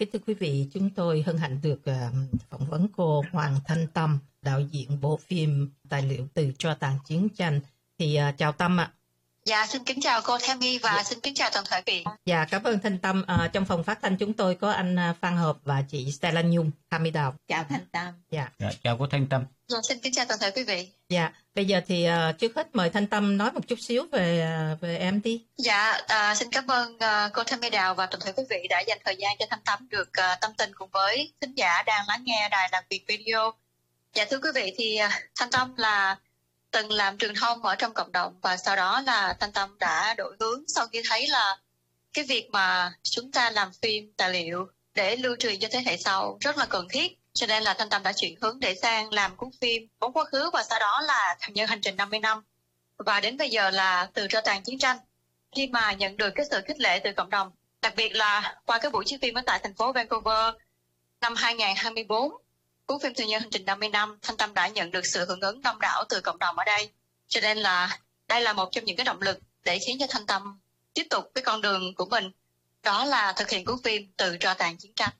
Kính thưa quý vị, chúng tôi hân hạnh được phỏng vấn cô Hoàng Thanh Tâm, đạo diễn bộ phim tài liệu Từ tro tàn chiến tranh. Thì chào Tâm ạ. Dạ, xin kính chào cô Tammy và xin kính chào toàn thể vị. Dạ, cảm ơn Thanh Tâm. Trong phòng phát thanh chúng tôi có anh Phan Hợp và chị Stella Nhung, Thami Đào. Chào Thanh Tâm. Dạ, chào cô Thanh Tâm. Rồi, xin kính chào toàn thể quý vị. Dạ, bây giờ thì trước hết mời Thanh Tâm nói một chút xíu về em đi. Dạ, xin cảm ơn cô Tammy Đào và toàn thể quý vị đã dành thời gian cho Thanh Tâm được tâm tình cùng với thính giả đang lắng nghe đài làm việc video. Dạ thưa quý vị, thì Thanh Tâm là từng làm truyền thông ở trong cộng đồng và sau đó là Thanh Tâm đã đổi hướng sau khi thấy là cái việc mà chúng ta làm phim tài liệu để lưu truyền cho thế hệ sau rất là cần thiết. Cho nên là Thanh Tâm đã chuyển hướng để sang làm cuốn phim Bóng Quá Khứ và sau đó là Thường Nhân Hành Trình 50 năm. Và đến bây giờ là Từ tro tàn chiến tranh. Khi mà nhận được cái sự khích lệ từ cộng đồng, đặc biệt là qua cái buổi chiếu phim ở tại thành phố Vancouver năm 2024, cuốn phim Thường Nhân Hành Trình 50 năm, Thanh Tâm đã nhận được sự hưởng ứng đông đảo từ cộng đồng ở đây. Cho nên là đây là một trong những cái động lực để khiến cho Thanh Tâm tiếp tục cái con đường của mình, đó là thực hiện cuốn phim Từ tro tàn chiến tranh.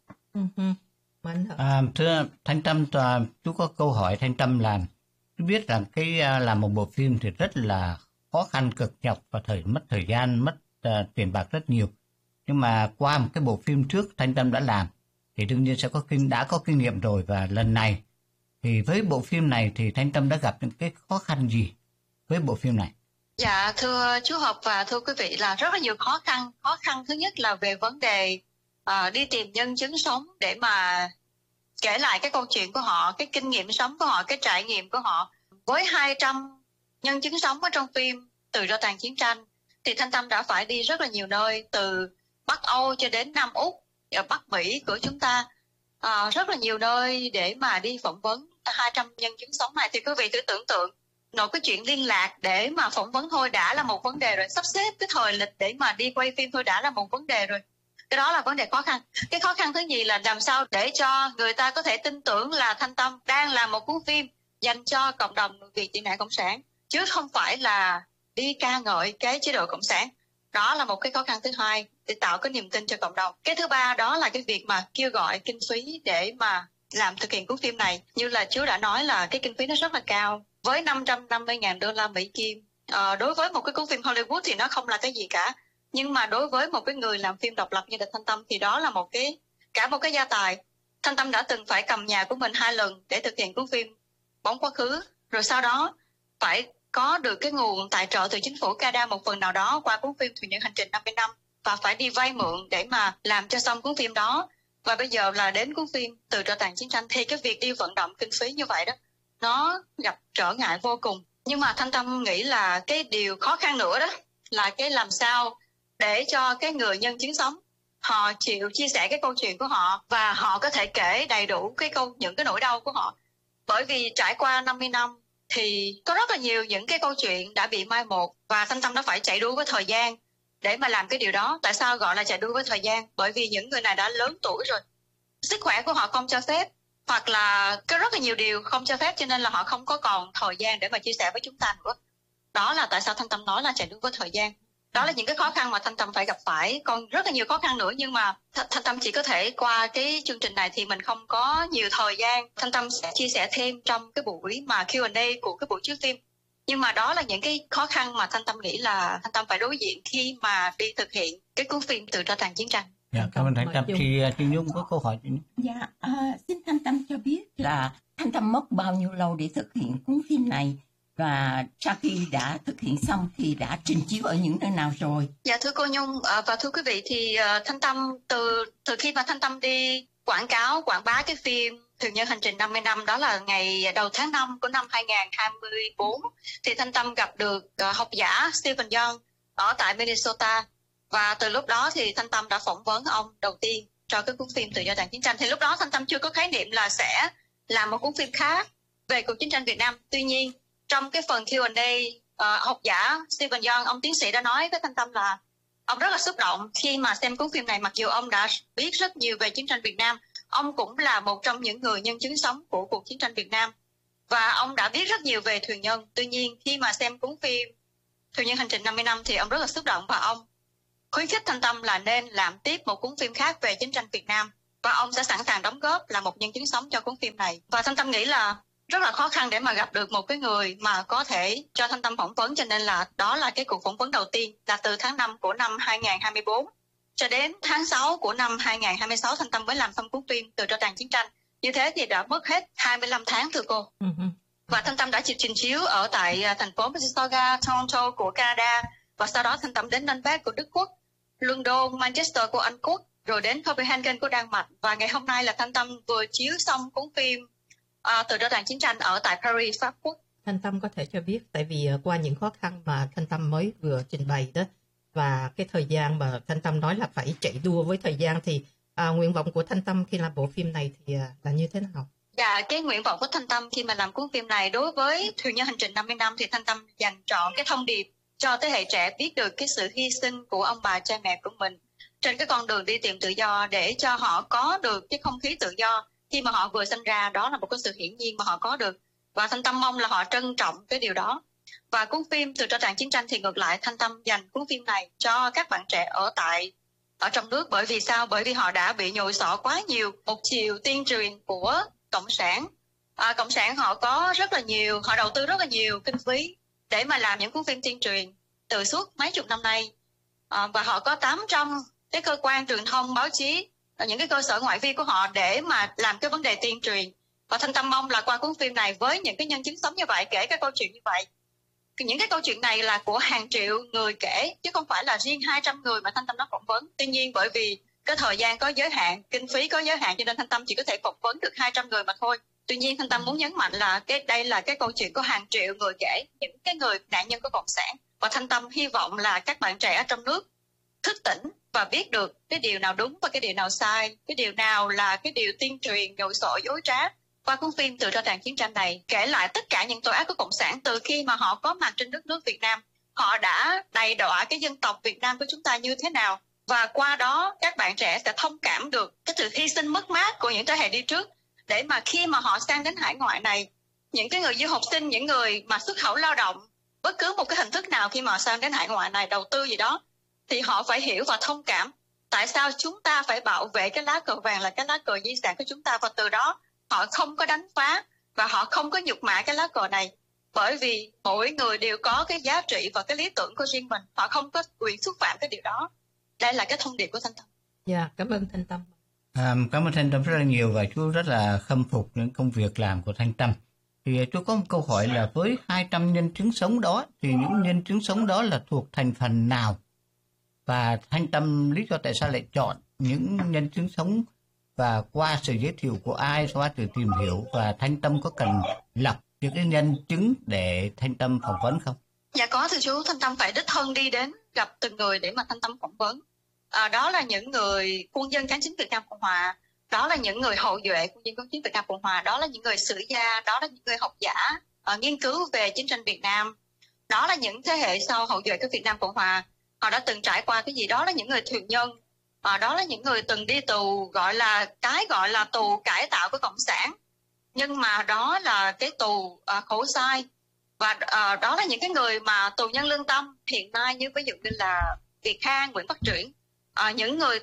Thưa Thanh Tâm, chú có câu hỏi Thanh Tâm làm. Chú biết rằng cái làm một bộ phim thì rất là khó khăn, cực nhọc và mất thời gian, mất tiền bạc rất nhiều. Nhưng mà qua một cái bộ phim trước Thanh Tâm đã làm thì đương nhiên sẽ đã có kinh nghiệm rồi, và lần này thì với bộ phim này thì Thanh Tâm đã gặp những cái khó khăn gì với bộ phim này? Dạ thưa chú Hợp và thưa quý vị, là rất là nhiều khó khăn. Khó khăn thứ nhất là về vấn đề đi tìm nhân chứng sống để mà kể lại cái câu chuyện của họ, cái kinh nghiệm sống của họ, cái trải nghiệm của họ. Với 200 nhân chứng sống ở trong phim Từ tro tàn chiến tranh thì Thanh Tâm đã phải đi rất là nhiều nơi, từ Bắc Âu cho đến Nam Úc, ở Bắc Mỹ của chúng ta, rất là nhiều nơi để mà đi phỏng vấn 200 nhân chứng sống này. Thì quý vị thử tưởng tượng, nội cái chuyện liên lạc để mà phỏng vấn thôi đã là một vấn đề rồi, sắp xếp cái thời lịch để mà đi quay phim thôi đã là một vấn đề rồi. Cái đó là vấn đề khó khăn. Cái khó khăn thứ nhì là làm sao để cho người ta có thể tin tưởng là Thanh Tâm đang làm một cuốn phim dành cho cộng đồng người Việt tị nạn cộng sản, chứ không phải là đi ca ngợi cái chế độ cộng sản. Đó là một cái khó khăn thứ hai để tạo cái niềm tin cho cộng đồng. Cái thứ ba đó là cái việc mà kêu gọi kinh phí để mà làm thực hiện cuốn phim này. Như là chú đã nói là cái kinh phí nó rất là cao, với 550.000 đô la Mỹ Kim. Đối với một cái cuốn phim Hollywood thì nó không là cái gì cả, nhưng mà đối với một cái người làm phim độc lập như là Thanh Tâm thì đó là cả một cái gia tài. Thanh Tâm đã từng phải cầm nhà của mình 2 lần để thực hiện cuốn phim Bóng Quá Khứ, rồi sau đó phải có được cái nguồn tài trợ từ chính phủ Canada một phần nào đó qua cuốn phim Thường Nhân Hành Trình 50 năm, và phải đi vay mượn để mà làm cho xong cuốn phim đó. Và bây giờ là đến cuốn phim Từ tro tàn chiến tranh thì cái việc đi vận động kinh phí như vậy đó, nó gặp trở ngại vô cùng. Nhưng mà Thanh Tâm nghĩ là cái điều khó khăn nữa đó là cái làm sao để cho cái người nhân chứng sống họ chịu chia sẻ cái câu chuyện của họ và họ có thể kể đầy đủ những cái nỗi đau của họ. Bởi vì trải qua 50 năm thì có rất là nhiều những cái câu chuyện đã bị mai một, và Thanh Tâm đã phải chạy đua với thời gian để mà làm cái điều đó. Tại sao gọi là chạy đua với thời gian? Bởi vì những người này đã lớn tuổi rồi, sức khỏe của họ không cho phép, hoặc là có rất là nhiều điều không cho phép, cho nên là họ không có còn thời gian để mà chia sẻ với chúng ta nữa. Đó là tại sao Thanh Tâm nói là chạy đua với thời gian. Đó là những cái khó khăn mà Thanh Tâm phải gặp phải. Còn rất là nhiều khó khăn nữa, nhưng mà Thanh Tâm chỉ có thể qua cái chương trình này thì mình không có nhiều thời gian. Thanh Tâm sẽ chia sẻ thêm trong cái buổi mà Q&A của cái buổi chiếu phim. Nhưng mà đó là những cái khó khăn mà Thanh Tâm nghĩ là Thanh Tâm phải đối diện khi mà đi thực hiện cái cuốn phim Từ tro tàn chiến tranh. Dạ, cảm ơn Thanh Tâm. Chị Nhung có câu hỏi. Dạ, xin Thanh Tâm cho biết là Thanh Tâm mất bao nhiêu lâu để thực hiện cuốn phim này, và sau khi đã thực hiện xong thì đã trình chiếu ở những nơi nào rồi? Dạ thưa cô Nhung và thưa quý vị, thì Thanh Tâm từ khi mà Thanh Tâm đi quảng bá cái phim Thường Nhân Hành Trình 50 năm, đó là ngày đầu tháng 5 của năm 2024, thì Thanh Tâm gặp được học giả Stephen Young ở tại Minnesota. Và từ lúc đó thì Thanh Tâm đã phỏng vấn ông đầu tiên cho cái cuốn phim Từ tro tàn chiến tranh. Thì lúc đó Thanh Tâm chưa có khái niệm là sẽ làm một cuốn phim khác về cuộc chiến tranh Việt Nam. Tuy nhiên trong cái phần Q&A, học giả Stephen Young, ông tiến sĩ đã nói với Thanh Tâm là ông rất là xúc động khi mà xem cuốn phim này. Mặc dù ông đã biết rất nhiều về chiến tranh Việt Nam, ông cũng là một trong những người nhân chứng sống của cuộc chiến tranh Việt Nam, và ông đã biết rất nhiều về thuyền nhân. Tuy nhiên khi mà xem cuốn phim Thường Nhân Hành Trình 50 năm thì ông rất là xúc động, và ông khuyến khích Thanh Tâm là nên làm tiếp một cuốn phim khác về chiến tranh Việt Nam. và ông sẽ sẵn sàng đóng góp là một nhân chứng sống cho cuốn phim này. Và Thanh Tâm nghĩ là rất là khó khăn để mà gặp được một cái người mà có thể cho Thanh Tâm phỏng vấn, cho nên là đó là cái cuộc phỏng vấn đầu tiên là từ tháng 5 của năm 2024 cho đến tháng 6 của năm 2026 Thanh Tâm mới làm xong cuốn phim Từ Tro Tàn Chiến Tranh. Như thế thì đã mất hết 25 tháng thưa cô. Và Thanh Tâm đã trình chiếu ở tại thành phố Mississauga, Toronto của Canada, và sau đó Thanh Tâm đến Nuremberg của Đức Quốc, London, Manchester của Anh Quốc, rồi đến Copenhagen của Đan Mạch. Và ngày hôm nay là Thanh Tâm vừa chiếu xong cuốn phim Từ Tro Tàn Chiến Tranh ở tại Paris, Pháp Quốc. Thanh Tâm có thể cho biết, tại vì qua những khó khăn mà Thanh Tâm mới vừa trình bày đó, và cái thời gian mà Thanh Tâm nói là phải chạy đua với thời gian, thì nguyện vọng của Thanh Tâm khi làm bộ phim này thì là như thế nào? Dạ, cái nguyện vọng của Thanh Tâm khi mà làm cuốn phim này đối với Thuyền Nhân Hành Trình 50 năm thì Thanh Tâm dành trọn cái thông điệp cho thế hệ trẻ biết được cái sự hy sinh của ông bà cha mẹ của mình trên cái con đường đi tìm tự do, để cho họ có được cái không khí tự do khi mà họ vừa sinh ra. Đó là một cái sự hiển nhiên mà họ có được, và Thanh Tâm mong là họ trân trọng cái điều đó. Và cuốn phim Từ Tro Tàn Chiến Tranh thì ngược lại, Thanh Tâm dành cuốn phim này cho các bạn trẻ ở trong nước. Bởi vì sao? Bởi vì họ đã bị nhồi sọ quá nhiều một chiều tuyên truyền của Cộng sản. Cộng sản họ có rất là nhiều, họ đầu tư rất là nhiều kinh phí để mà làm những cuốn phim tuyên truyền từ suốt mấy chục năm nay. Và họ có 800 cái cơ quan truyền thông, báo chí, những cái cơ sở ngoại vi của họ để mà làm cái vấn đề tuyên truyền. Và Thanh Tâm mong là qua cuốn phim này, với những cái nhân chứng sống như vậy, kể các câu chuyện như vậy, những cái câu chuyện này là của hàng triệu người kể, chứ không phải là riêng 200 người mà Thanh Tâm đã phỏng vấn. Tuy nhiên bởi vì cái thời gian có giới hạn, kinh phí có giới hạn, cho nên Thanh Tâm chỉ có thể phỏng vấn được 200 người mà thôi. Tuy nhiên Thanh Tâm muốn nhấn mạnh là đây là cái câu chuyện của hàng triệu người kể, những cái người nạn nhân của Cộng sản. Và Thanh Tâm hy vọng là các bạn trẻ ở trong nước thức tỉnh và biết được cái điều nào đúng và cái điều nào sai, cái điều nào là cái điều tuyên truyền nhồi sọ dối trá. Qua cuốn phim Từ Tro Tàn Chiến Tranh này kể lại tất cả những tội ác của Cộng sản từ khi mà họ có mặt trên đất nước Việt Nam. Họ đã đầy đọa cái dân tộc Việt Nam của chúng ta như thế nào. Và qua đó các bạn trẻ sẽ thông cảm được cái sự hy sinh mất mát của những thế hệ đi trước, để mà khi mà họ sang đến hải ngoại này, những cái người du học sinh, những người mà xuất khẩu lao động, bất cứ một cái hình thức nào khi mà sang đến hải ngoại này đầu tư gì đó, thì họ phải hiểu và thông cảm tại sao chúng ta phải bảo vệ cái lá cờ vàng là cái lá cờ di sản của chúng ta. Và từ đó họ không có đánh phá và họ không có nhục mạ cái lá cờ này, bởi vì mỗi người đều có cái giá trị và cái lý tưởng của riêng mình. Họ không có quyền xúc phạm cái điều đó. Đây là cái thông điệp của Thanh Tâm. Dạ, cảm ơn Thanh Tâm. Cảm ơn Thanh Tâm rất là nhiều, và chú rất là khâm phục những công việc làm của Thanh Tâm. Thì chú có một câu hỏi là với 200 nhân chứng sống đó, thì những nhân chứng sống đó là thuộc thành phần nào? Và Thanh Tâm lý do tại sao lại chọn những nhân chứng sống, và qua sự giới thiệu của ai, qua sự tìm hiểu, và Thanh Tâm có cần lọc những cái nhân chứng để Thanh Tâm phỏng vấn không? Dạ có thưa chú, Thanh Tâm phải đích thân đi đến gặp từng người để mà Thanh Tâm phỏng vấn. Đó là những người quân dân kháng chiến Việt Nam Cộng Hòa, đó là những người hậu duệ quân dân kháng chiến Việt Nam Cộng Hòa, đó là những người sử gia, đó là những người học giả nghiên cứu về chiến tranh Việt Nam, đó là những thế hệ sau hậu duệ của Việt Nam Cộng Hòa. Họ đã từng trải qua cái gì, đó là những người thuyền nhân, đó là những người từng đi tù, gọi là tù cải tạo của Cộng sản, nhưng mà đó là cái tù khổ sai. Và đó là những cái người mà tù nhân lương tâm hiện nay, như ví dụ như là Việt Khang, Nguyễn Bắc Truyển, những người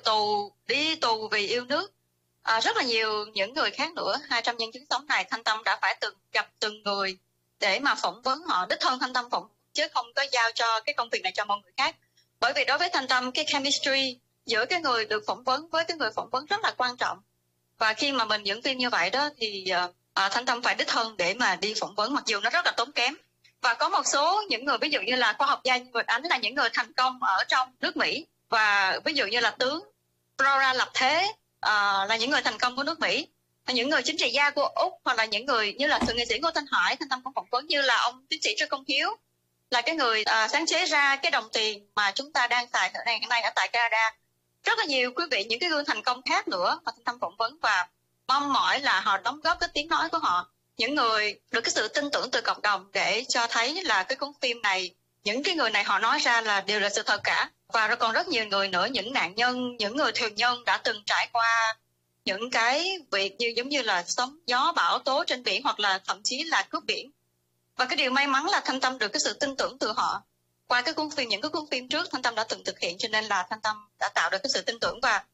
đi tù vì yêu nước, rất là nhiều những người khác nữa. 200 nhân chứng sống này Thanh Tâm đã phải gặp từng người để mà phỏng vấn họ, đích thân Thanh Tâm phỏng, chứ không có giao cho cái công việc này cho mọi người khác. Bởi vì đối với Thanh Tâm, cái chemistry giữa cái người được phỏng vấn với cái người phỏng vấn rất là quan trọng. Và khi mà mình dẫn phim như vậy đó thì Thanh Tâm phải đích thân để mà đi phỏng vấn, mặc dù nó rất là tốn kém. Và có một số những người, ví dụ như là khoa học gia như Nguyệt Ánh, là những người thành công ở trong nước Mỹ, và ví dụ như là tướng Flora Lập Thế là những người thành công của nước Mỹ, những người chính trị gia của Úc, hoặc là những người như là thượng nghị sĩ Ngô Thanh Hải, Thanh Tâm cũng phỏng vấn, như là ông tiến sĩ Trương Công Hiếu, là cái người sáng chế ra cái đồng tiền mà chúng ta đang xài hiện nay ở tại Canada. Rất là nhiều quý vị, những cái gương thành công khác nữa mà Thanh Tâm phỏng vấn, và mong mỏi là họ đóng góp cái tiếng nói của họ, những người được cái sự tin tưởng từ cộng đồng, để cho thấy là cái cuốn phim này, những cái người này họ nói ra là đều là sự thật cả. Và rồi còn rất nhiều người nữa, những nạn nhân, những người thuyền nhân đã từng trải qua những cái việc giống như là sóng gió bão tố trên biển, hoặc là thậm chí là cướp biển. Và cái điều may mắn là Thanh Tâm được cái sự tin tưởng từ họ. Qua cái cuốn phim, những cái cuốn phim trước Thanh Tâm đã từng thực hiện, cho nên là Thanh Tâm đã tạo được cái sự tin tưởng. Và cái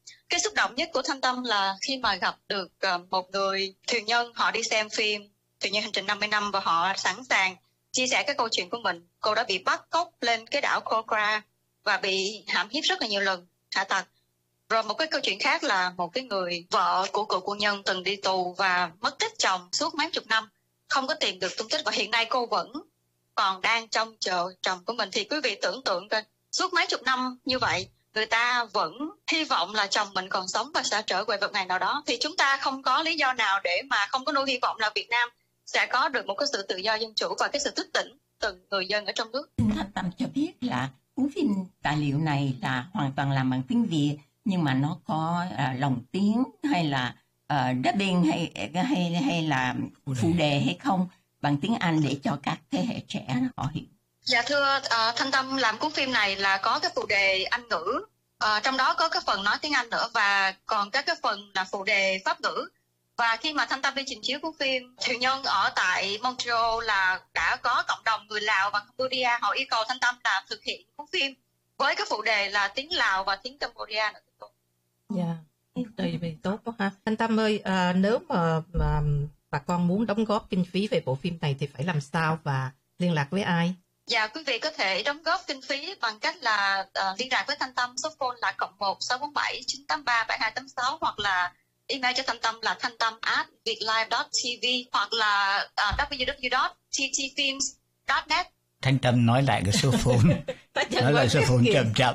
xúc động nhất của Thanh Tâm là khi mà gặp được một người thuyền nhân, họ đi xem phim Thuyền nhân hành trình 50 năm và họ sẵn sàng chia sẻ cái câu chuyện của mình. Cô đã bị bắt cóc lên cái đảo Kokra và bị hãm hiếp rất là nhiều lần, hạ tặc. Rồi một cái câu chuyện khác là một cái người vợ của cựu quân nhân từng đi tù và mất tích chồng suốt mấy chục năm, không có tìm được tung tích, và hiện nay cô vẫn còn đang trông chờ chồng của mình. Thì quý vị tưởng tượng coi, suốt mấy chục năm như vậy, người ta vẫn hy vọng là chồng mình còn sống và sẽ trở về một ngày nào đó. Thì chúng ta không có lý do nào để mà không có nuôi hy vọng là Việt Nam sẽ có được một cái sự tự do dân chủ và cái sự thức tỉnh từ người dân ở trong nước. Xin Thanh Tâm cho biết là cuốn phim tài liệu này là hoàn toàn làm bằng tiếng Việt, nhưng mà nó có lồng tiếng hay là dubbing hay là phụ đề hay không bằng tiếng Anh để cho các thế hệ trẻ họ hiểu? Dạ thưa Thanh Tâm làm cuốn phim này là có cái phụ đề Anh ngữ, trong đó có cái phần nói tiếng Anh nữa, và còn các cái phần là phụ đề Pháp ngữ. Và khi mà Thanh Tâm đi trình chiếu cuốn phim, thuyền nhân ở tại Montreal là đã có cộng đồng người Lào và Cambodia, họ yêu cầu Thanh Tâm là thực hiện cuốn phim với cái phụ đề là tiếng Lào và tiếng Cambodia nữa. Dạ, đây thì tốt quá ha. Thanh Tâm ơi, nếu mà bà con muốn đóng góp kinh phí về bộ phim này thì phải làm sao và liên lạc với ai? Dạ, quý vị có thể đóng góp kinh phí bằng cách là liên lạc với Thanh Tâm, số phone là +1 647 983 7286, hoặc là email cho Thanh Tâm là thanhtam@vietlife.tv, hoặc là www.ttfilms.net. Thanh Tâm nói lại cái số phone. Nói lại số phone chậm chậm.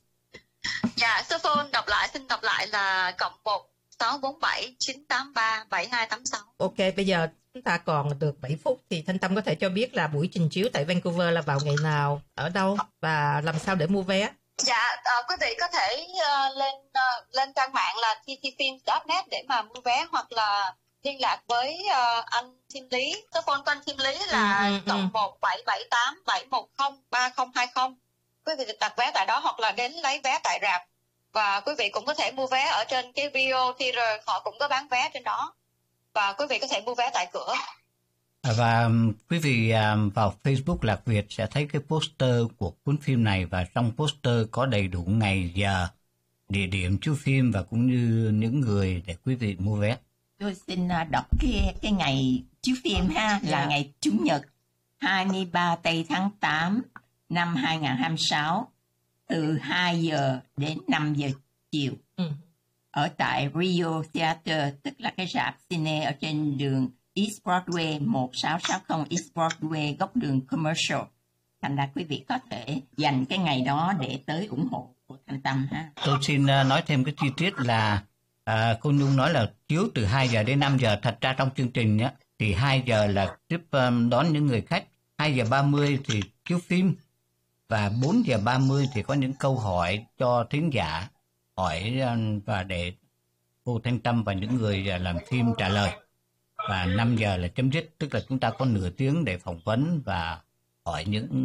Dạ, số phone xin đọc lại là +1 647 983 7286. Ok, bây giờ chúng ta còn được 7 phút thì Thanh Tâm có thể cho biết là buổi trình chiếu tại Vancouver là vào ngày nào, ở đâu và làm sao để mua vé? Dạ, quý vị có thể lên trang mạng là ttfilms.net để mà mua vé, hoặc là liên lạc với anh Thiên Lý. Số phone của anh Thiên Lý là +1 778 710 3020. Quý vị đặt vé tại đó hoặc là đến lấy vé tại rạp. Và quý vị cũng có thể mua vé ở trên cái Rio Theater, họ cũng có bán vé trên đó. Và quý vị có thể mua vé tại cửa. Và quý vị vào Facebook Lạc Việt sẽ thấy cái poster của cuốn phim này, và trong poster có đầy đủ ngày, giờ, địa điểm chiếu phim và cũng như những người để quý vị mua vé. Tôi xin đọc cái ngày chiếu phim ha, là ngày Chủ nhật 23 tây tháng 8 năm 2026 từ 2 giờ đến 5 giờ chiều. Ở tại Rio Theater, tức là cái rạp cine ở trên đường East Broadway 1660 East Broadway, góc đường Commercial. Thành ra quý vị có thể dành cái ngày đó để tới ủng hộ của Thanh Tâm ha. Tôi xin nói thêm cái chi tiết là cô Nhung nói là chiếu từ 2 giờ đến 5 giờ. Thật ra trong chương trình á, thì 2 giờ là tiếp đón những người khách, 2 giờ 30 thì chiếu phim, và 4 giờ 30 thì có những câu hỏi cho thính giả hỏi và để cô Thanh Tâm và những người làm phim trả lời. Và 5 giờ là chấm dứt, tức là chúng ta có nửa tiếng để phỏng vấn và hỏi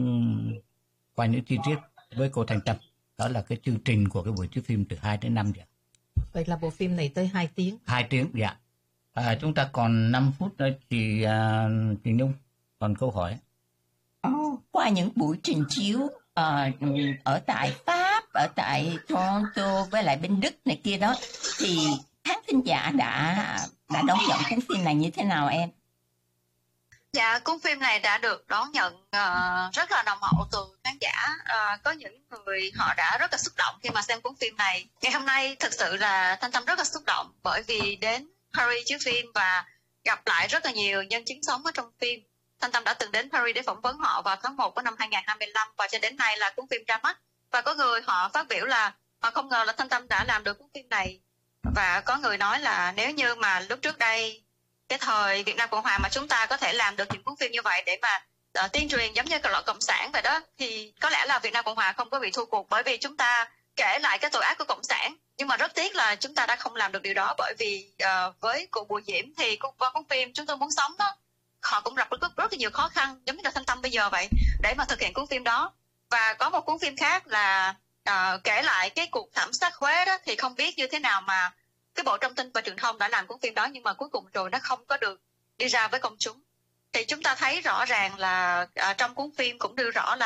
qua những chi tiết với cô Thanh Tâm. Đó là cái chương trình của cái buổi chiếu phim từ 2 đến 5 giờ. Vậy là bộ phim này tới 2 tiếng. 2 tiếng, dạ. Chúng ta còn 5 phút nữa, chị Nhung còn câu hỏi. Qua những buổi trình chiếu ở tại Pháp, ở tại Toronto với lại bên Đức này kia đó, thì khán thính giả đã đón nhận cuốn phim này như thế nào em? Dạ, cuốn phim này đã được đón nhận rất là nồng hậu từ khán giả. Có những người họ đã rất là xúc động khi mà xem cuốn phim này. Ngày hôm nay thực sự là Thanh Tâm rất là xúc động, bởi vì đến Paris chiếu phim và gặp lại rất là nhiều nhân chứng sống ở trong phim. Thanh Tâm đã từng đến Paris để phỏng vấn họ vào tháng 1 của năm 2025, và cho đến nay là cuốn phim ra mắt. Và có người họ phát biểu là họ không ngờ là Thanh Tâm đã làm được cuốn phim này. Và có người nói là nếu như mà lúc trước đây, cái thời Việt Nam Cộng Hòa mà chúng ta có thể làm được những cuốn phim như vậy để mà tuyên truyền giống như cái loại cộng sản vậy đó, thì có lẽ là Việt Nam Cộng Hòa không có bị thua cuộc, bởi vì chúng ta kể lại cái tội ác của cộng sản. Nhưng mà rất tiếc là chúng ta đã không làm được điều đó, bởi vì với cụ Bùi Diễm thì qua cuốn phim Chúng Tôi Muốn Sống đó, họ cũng gặp rất là nhiều khó khăn giống như là Thanh Tâm bây giờ vậy để mà thực hiện cuốn phim đó. Và có một cuốn phim khác là kể lại cái cuộc thảm sát Huế đó, thì không biết như thế nào mà cái Bộ Thông tin và Truyền thông đã làm cuốn phim đó, nhưng mà cuối cùng rồi nó không có được đi ra với công chúng. Thì chúng ta thấy rõ ràng là trong cuốn phim cũng đưa rõ là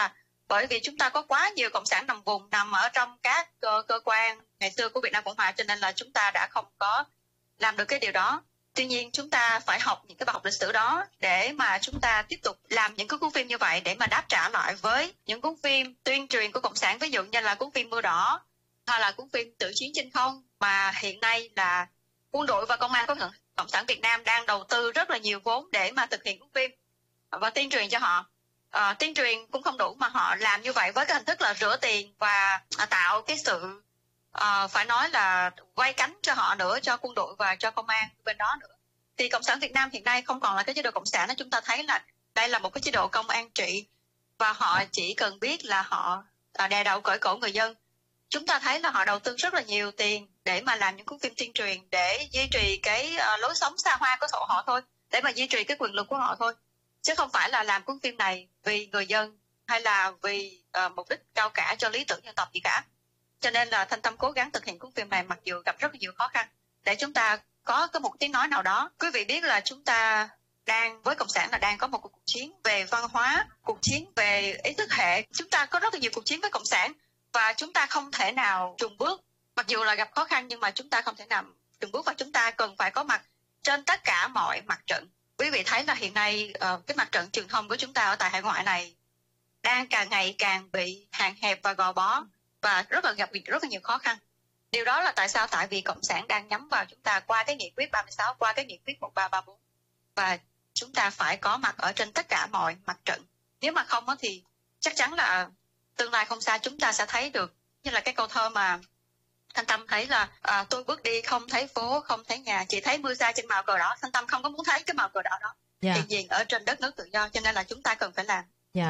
Bởi vì chúng ta có quá nhiều cộng sản nằm vùng, nằm ở trong các cơ quan ngày xưa của Việt Nam Cộng Hòa, cho nên là chúng ta đã không có làm được cái điều đó. Tuy nhiên chúng ta phải học những cái bài học lịch sử đó để mà chúng ta tiếp tục làm những cái cuốn phim như vậy để mà đáp trả lại với những cuốn phim tuyên truyền của Cộng sản, ví dụ như là cuốn phim Mưa Đỏ hay là cuốn phim Tử Chiến Trên Không, mà hiện nay là quân đội và công an của Cộng sản Việt Nam đang đầu tư rất là nhiều vốn để mà thực hiện cuốn phim và tuyên truyền cho họ. Tuyên truyền cũng không đủ mà họ làm như vậy với cái hình thức là rửa tiền và tạo cái sự phải nói là quay cánh cho họ nữa, cho quân đội và cho công an bên đó nữa. Thì Cộng sản Việt Nam hiện nay không còn là cái chế độ cộng sản nữa, chúng ta thấy là đây là một cái chế độ công an trị và họ chỉ cần biết là họ đè đầu cởi cổ người dân. Chúng ta thấy là họ đầu tư rất là nhiều tiền để mà làm những cuốn phim tuyên truyền để duy trì cái lối sống xa hoa của họ thôi, để mà duy trì cái quyền lực của họ thôi, chứ không phải là làm cuốn phim này vì người dân hay là vì mục đích cao cả cho lý tưởng dân tộc gì cả. Cho nên là Thanh Tâm cố gắng thực hiện cuốn phim này mặc dù gặp rất là nhiều khó khăn để chúng ta có một tiếng nói nào đó. Quý vị biết là chúng ta với Cộng sản là đang có một cuộc chiến về văn hóa, cuộc chiến về ý thức hệ. Chúng ta có rất là nhiều cuộc chiến với Cộng sản và chúng ta không thể nào chùn bước. Mặc dù là gặp khó khăn nhưng mà chúng ta không thể nào chùn bước và chúng ta cần phải có mặt trên tất cả mọi mặt trận. Quý vị thấy là hiện nay cái mặt trận truyền thông của chúng ta ở tại hải ngoại này đang càng ngày càng bị hạn hẹp và gò bó và gặp rất là nhiều khó khăn. Điều đó là tại sao? Tại vì Cộng sản đang nhắm vào chúng ta qua cái nghị quyết 36, qua cái nghị quyết 1334. Và chúng ta phải có mặt ở trên tất cả mọi mặt trận. Nếu mà không thì chắc chắn là tương lai không xa chúng ta sẽ thấy được, như là cái câu thơ mà Thanh Tâm thấy là tôi bước đi không thấy phố, không thấy nhà, chỉ thấy mưa xa trên màu cờ đỏ. Thanh Tâm không có muốn thấy cái màu cờ đỏ đó hiện diện ở trên đất nước tự do, cho nên là chúng ta cần phải làm.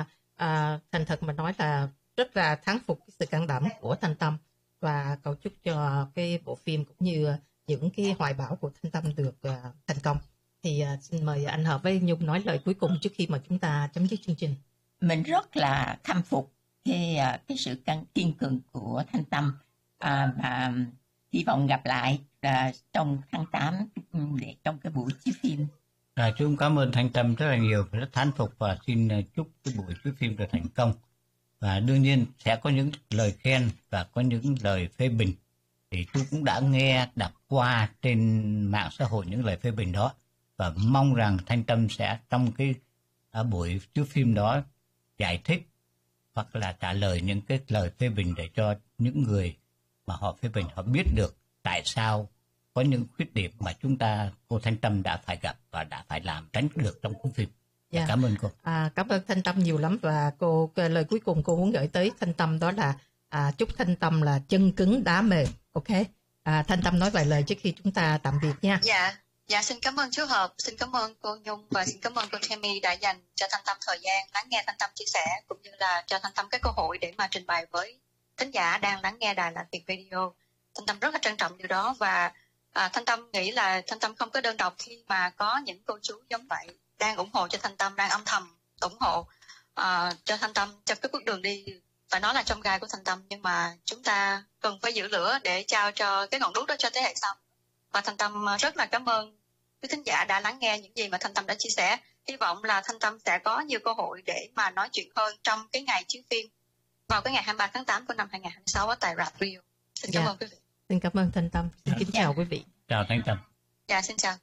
Thành thật mà nói là rất là thán phục cái sự can đảm của Thanh Tâm và cầu chúc cho cái bộ phim cũng như những cái hoài bão của Thanh Tâm được thành công. Thì xin mời anh Hợp với Nhung nói lời cuối cùng trước khi mà chúng ta chấm dứt chương trình. Mình rất là khâm phục cái sự kiên cường của Thanh Tâm và hy vọng gặp lại trong tháng 8 trong cái buổi chiếu phim. Chúng cảm ơn Thanh Tâm rất là nhiều, rất thán phục và xin chúc cái buổi chiếu phim được thành công. Và đương nhiên sẽ có những lời khen và có những lời phê bình. Thì tôi cũng đã nghe đọc qua trên mạng xã hội những lời phê bình đó. Và mong rằng Thanh Tâm sẽ trong cái buổi chiếu phim đó giải thích hoặc là trả lời những cái lời phê bình để cho những người mà họ phê bình họ biết được tại sao có những khuyết điểm mà cô Thanh Tâm đã phải gặp và đã phải làm tránh được trong cuốn phim. Cảm ơn cô. Cảm ơn Thanh Tâm nhiều lắm và lời cuối cùng cô muốn gửi tới Thanh Tâm đó là chúc Thanh Tâm là chân cứng đá mềm. Ok. Thanh Tâm nói vài lời trước khi chúng ta tạm biệt nha. Dạ, xin cảm ơn chú Hợp, xin cảm ơn cô Nhung và xin cảm ơn cô Tammy đã dành cho Thanh Tâm thời gian lắng nghe Thanh Tâm chia sẻ cũng như là cho Thanh Tâm cái cơ hội để mà trình bày với thính giả đang lắng nghe Đài Lạc Việt Radio. Thanh Tâm rất là trân trọng điều đó và Thanh Tâm nghĩ là Thanh Tâm không có đơn độc khi mà có những cô chú giống vậy đang ủng hộ cho Thanh Tâm, đang âm thầm ủng hộ cho Thanh Tâm trong cái bước đường đi phải nói là trong gai của Thanh Tâm, nhưng mà chúng ta cần phải giữ lửa để trao cho cái ngọn đuốc đó cho thế hệ sau. Và Thanh Tâm rất là cảm ơn quý thính giả đã lắng nghe những gì mà Thanh Tâm đã chia sẻ. Hy vọng là Thanh Tâm sẽ có nhiều cơ hội để mà nói chuyện hơn trong cái ngày chiếu phim vào cái ngày 23 tháng 8 của năm 2026 ở tại Rạp Rio. Xin cảm ơn quý vị. Xin cảm ơn Thanh Tâm. Xin kính chào quý vị. Chào Thanh Tâm. Dạ, xin chào.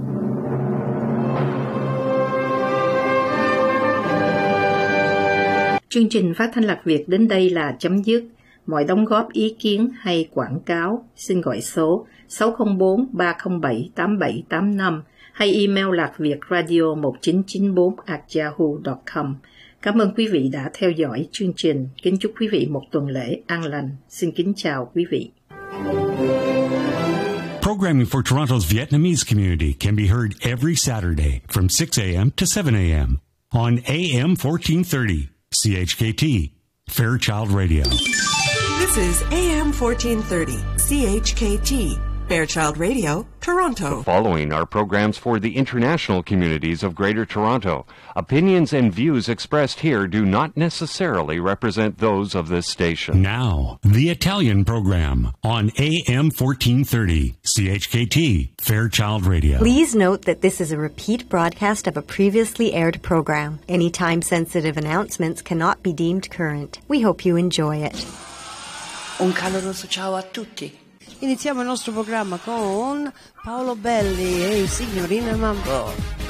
Chương trình Phát thanh Lạc Việt đến đây là chấm dứt. Mọi đóng góp ý kiến hay quảng cáo xin gọi số 604-307-8785 hay email lạcvietradio1994@yahoo.com. Cảm ơn quý vị đã theo dõi chương trình. Kính chúc quý vị một tuần lễ an lành. Xin kính chào quý vị. Programming for Toronto's Vietnamese community can be heard every Saturday from 6 a.m. to 7 a.m. on AM 1430 CHKT, Fairchild Radio. This is AM 1430 CHKT, Fairchild Radio, Toronto. The following are programs for the international communities of Greater Toronto. Opinions and views expressed here do not necessarily represent those of this station. Now, the Italian program on AM 1430 CHKT, Fairchild Radio. Please note that this is a repeat broadcast of a previously aired program. Any time-sensitive announcements cannot be deemed current. We hope you enjoy it. Un caloroso ciao a tutti. Iniziamo il nostro programma con Paolo Belli e Signorina Mambo.